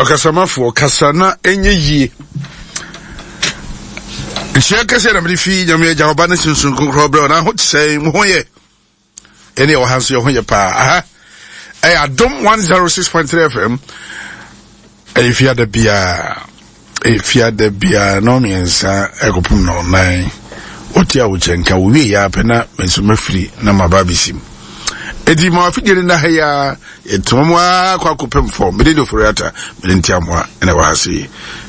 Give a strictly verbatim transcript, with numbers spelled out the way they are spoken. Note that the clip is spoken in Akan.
wakasama fo kasana enye yie nhyia kase na mrifi nyame agya oba ne sunsun kokro bre na ho tsai mo hoye ene o hanso yo hoye pa aha eh Adom one oh six point three F M eh fia de bia eh fia de bia no miensa ekopum no nine otia wo chenka wo wi ya pena menso mafiri na mababisim edi ma afidire na haya etomwa kwa kopem form mede do foriata mede ntiamwa ene wa hase